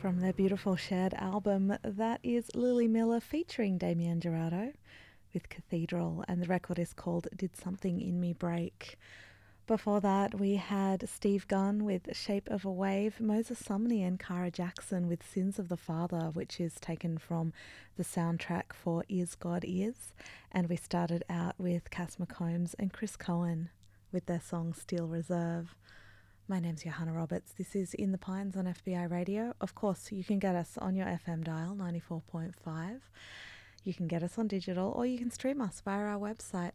From their beautiful shared album, that is Lily Miller featuring Damien Gerardo with Cathedral, and the record is called Did Something in Me Break. Before that, we had Steve Gunn with Shape of a Wave, Moses Sumney and Cara Jackson with Sins of the Father, which is taken from the soundtrack for Is God Is, and we started out with Cass McCombs and Chris Cohen with their song Steel Reserve. My name's Johanna Roberts. This is In the Pines on FBI Radio. Of course, you can get us on your FM dial, 94.5. You can get us on digital, or you can stream us via our website.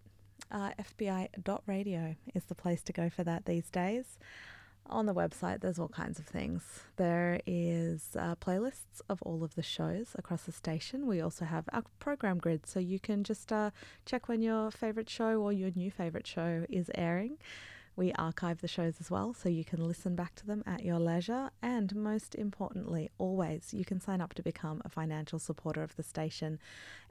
FBI.radio is the place to go for that these days. On the website, there's all kinds of things. There is playlists of all of the shows across the station. We also have our program grid, so you can just check when your favourite show or your new favourite show is airing. We archive the shows as well, so you can listen back to them at your leisure. And most importantly, always, you can sign up to become a financial supporter of the station.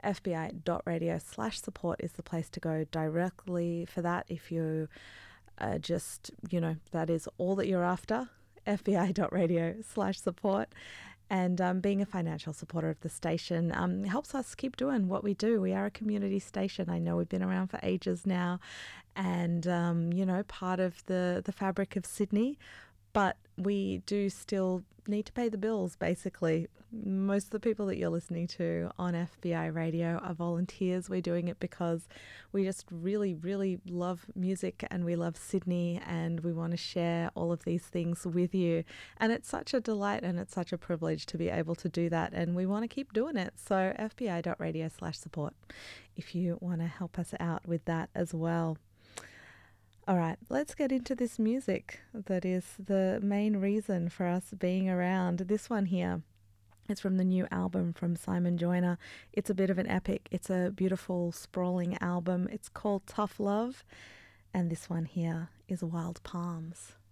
FBI.radio/support is the place to go directly for that. If you just, that is all that you're after, FBI.radio/support. And being a financial supporter of the station helps us keep doing what we do. We are a community station. I know we've been around for ages now and, part of the fabric of Sydney, but we do still need to pay the bills, basically. Most of the people that you're listening to on FBI Radio are volunteers. We're doing it because we just really, really love music and we love Sydney and we want to share all of these things with you. And it's such a delight and it's such a privilege to be able to do that, and we want to keep doing it. So FBI.radio/support if you want to help us out with that as well. All right, let's get into this music that is the main reason for us being around. This one here is from the new album from Simon Joyner. It's a bit of an epic. It's a beautiful, sprawling album. It's called Tough Love, and this one here is Wild Palms.